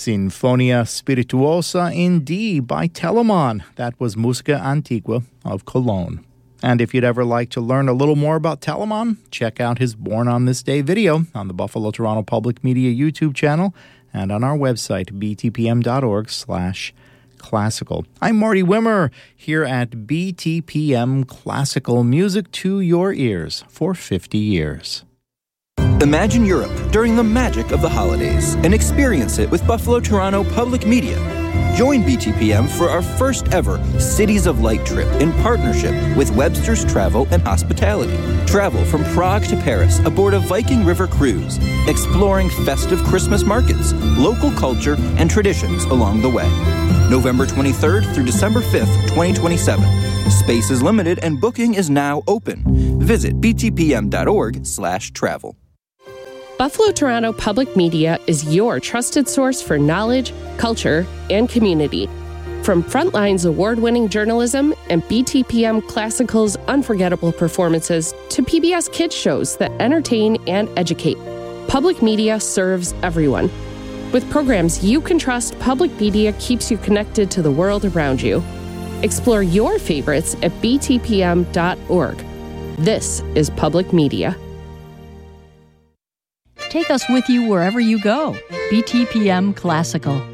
Sinfonia Spirituosa in D by Telemann. That was Musica Antigua of Cologne. And if you'd ever like to learn a little more about Telemann, check out his Born on This Day video on the Buffalo Toronto Public Media YouTube channel and on our website, btpm.org/classical. I'm Marty Wimmer here at BTPM Classical, music to your ears for 50 years. Imagine Europe during the magic of the holidays and experience it with Buffalo Toronto Public Media. Join BTPM for our first ever Cities of Light trip in partnership with Webster's Travel and Hospitality. Travel from Prague to Paris aboard a Viking River cruise, exploring festive Christmas markets, local culture, and traditions along the way. November 23rd through December 5th, 2027. Space is limited and booking is now open. Visit btpm.org/travel. Buffalo Toronto Public Media is your trusted source for knowledge, culture, and community. From Frontline's award-winning journalism and BTPM Classical's unforgettable performances to PBS Kids shows that entertain and educate, Public Media serves everyone. With programs you can trust, Public Media keeps you connected to the world around you. Explore your favorites at btpm.org. This is Public Media. Take us with you wherever you go. BTPM Classical.